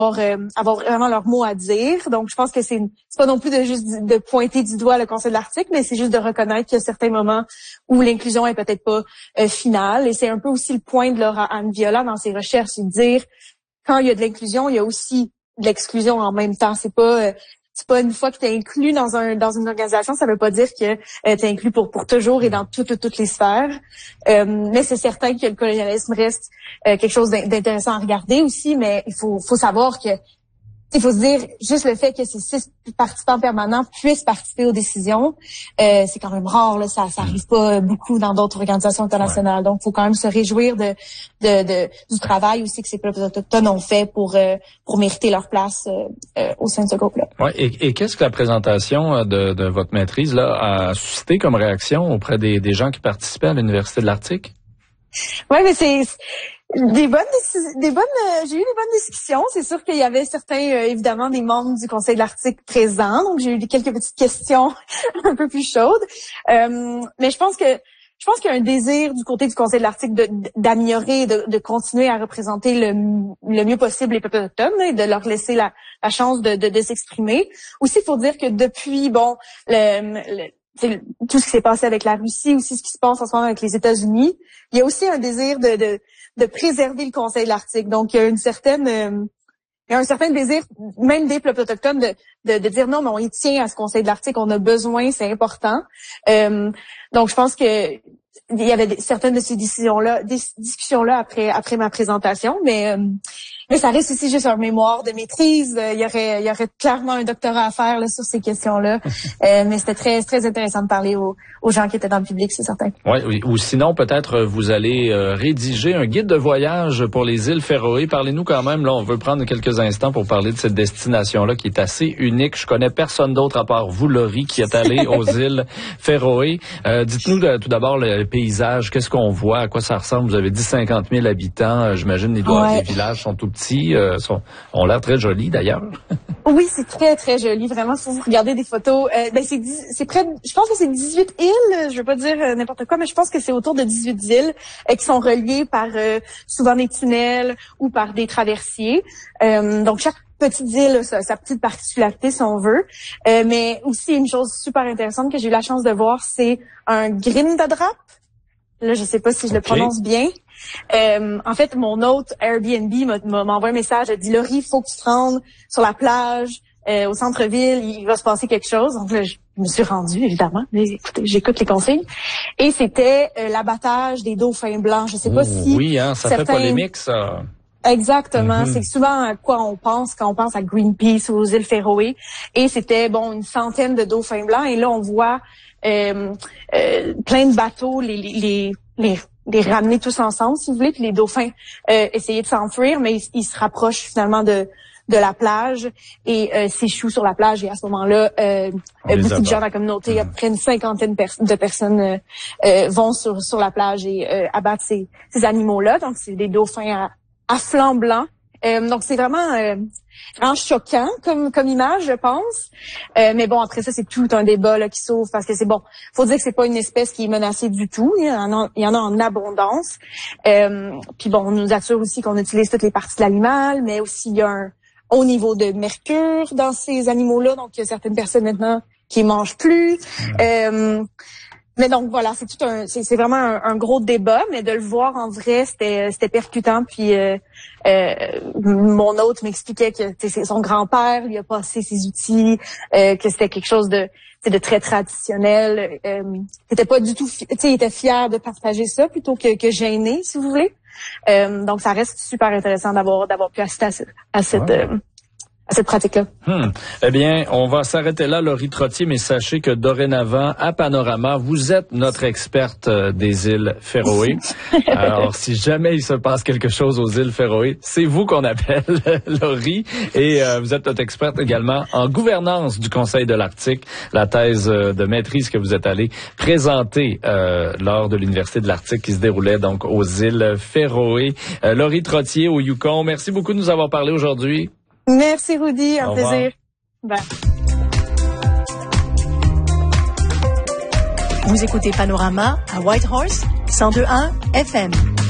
avoir vraiment leur mot à dire. Donc, je pense que c'est pas non plus de pointer du doigt le Conseil de l'Arctique, mais c'est juste de reconnaître qu'il y a certains moments où l'inclusion est peut-être pas finale. Et c'est un peu aussi le point de Laura Anne Viola dans ses recherches, c'est de dire quand il y a de l'inclusion, il y a aussi de l'exclusion en même temps. C'est pas une fois que tu es inclus dans une organisation, ça veut pas dire que tu es inclus pour toujours et dans toutes les sphères. Mais c'est certain que le colonialisme reste quelque chose d'intéressant à regarder aussi, mais il faut savoir que il faut se dire, juste le fait que ces 6 participants permanents puissent participer aux décisions, c'est quand même rare, là, ça arrive pas beaucoup dans d'autres organisations internationales. Ouais. Donc, il faut quand même se réjouir du travail aussi que ces peuples autochtones ont fait pour mériter leur place au sein de ce groupe-là. Ouais. Et qu'est-ce que la présentation de votre maîtrise là a suscité comme réaction auprès des gens qui participaient à l'Université de l'Arctique? Oui, mais c'est j'ai eu des bonnes discussions. C'est sûr qu'il y avait certains, évidemment, des membres du Conseil de l'Arctique présents. Donc, j'ai eu quelques petites questions un peu plus chaudes. Mais je pense qu'il y a un désir du côté du Conseil de l'Arctique d'améliorer, de continuer à représenter le mieux possible les peuples autochtones et de leur laisser la chance de s'exprimer. Aussi, il faut dire que depuis, tout ce qui s'est passé avec la Russie, aussi ce qui se passe en ce moment avec les États-Unis, il y a aussi un désir de préserver le Conseil de l'Arctique. Donc, il y a un certain désir, même des peuples autochtones, de dire non, mais on y tient à ce Conseil de l'Arctique, on a besoin, c'est important. Donc, je pense que il y avait certaines de ces discussions-là après ma présentation, mais ça reste aussi juste un mémoire de maîtrise. Il y aurait clairement un doctorat à faire là, sur ces questions-là. Mais c'était très, très intéressant de parler aux gens qui étaient dans le public, c'est certain. Oui, ou sinon, peut-être vous allez rédiger un guide de voyage pour les îles Féroé. Parlez-nous quand même, là, on veut prendre quelques instants pour parler de cette destination-là qui est assez unique. Je connais personne d'autre à part vous, Laurie, qui est allé aux îles Féroé. Dites-nous tout d'abord le paysage, qu'est-ce qu'on voit, à quoi ça ressemble? Vous avez dit 50 000 habitants, j'imagine les villages sont tout petits. Ont l'air très jolis d'ailleurs. Oui, c'est très très joli, vraiment. Si vous regardez des photos, c'est près, je pense que c'est 18 îles. Je veux pas dire n'importe quoi, mais je pense que c'est autour de 18 îles qui sont reliées par souvent des tunnels ou par des traversiers. Donc chaque petite île a sa petite particularité si on veut. Mais aussi une chose super intéressante que j'ai eu la chance de voir, c'est un Grindadrap. Là, je sais pas si je le prononce bien. En fait, mon hôte Airbnb m'a envoyé un message, a dit Laurie, il faut que tu te rendes sur la plage, au centre-ville, il va se passer quelque chose. Donc là, je me suis rendue, évidemment. Mais écoutez, j'écoute les consignes. Et c'était l'abattage des dauphins blancs. Je sais pas si... Oui, hein, ça fait polémique, ça. Exactement. C'est souvent à quoi on pense quand on pense à Greenpeace ou aux îles Féroé. Et c'était, une centaine de dauphins blancs. Et là, on voit plein de bateaux, les ramener tous ensemble, si vous voulez, puis les dauphins essayer de s'enfuir, mais ils se rapprochent finalement de la plage et s'échouent sur la plage. Et à ce moment-là, beaucoup de gens de la communauté, à peu près une cinquantaine de personnes vont sur la plage et abattent ces animaux-là. Donc, c'est des dauphins à flanc blanc. Donc, c'est vraiment choquant comme image, je pense. Mais bon, après ça, c'est tout un débat là qui s'ouvre parce que faut dire que c'est pas une espèce qui est menacée du tout. Il y en a en abondance. Puis on nous assure aussi qu'on utilise toutes les parties de l'animal, mais aussi il y a un haut niveau de mercure dans ces animaux-là. Donc, il y a certaines personnes maintenant qui mangent plus. Mais donc voilà, c'est vraiment un gros débat, mais de le voir en vrai, c'était percutant. Puis mon hôte m'expliquait que c'est son grand-père lui a passé ses outils, que c'était quelque chose de très traditionnel. C'était pas du tout, il était fier de partager ça plutôt que gêné, si vous voulez. Donc ça reste super intéressant d'avoir pu assister à cette pratique-là. Eh bien, on va s'arrêter là, Laurie Trottier, mais sachez que dorénavant, à Panorama, vous êtes notre experte des îles Féroé. Alors, si jamais il se passe quelque chose aux îles Féroé, c'est vous qu'on appelle, Laurie, et vous êtes notre experte également en gouvernance du Conseil de l'Arctique, la thèse de maîtrise que vous êtes allée présenter lors de l'Université de l'Arctique qui se déroulait donc aux îles Féroé. Laurie Trottier au Yukon, merci beaucoup de nous avoir parlé aujourd'hui. Merci Rudy, un plaisir. Bye. Vous écoutez Panorama à Whitehorse 102.1 FM.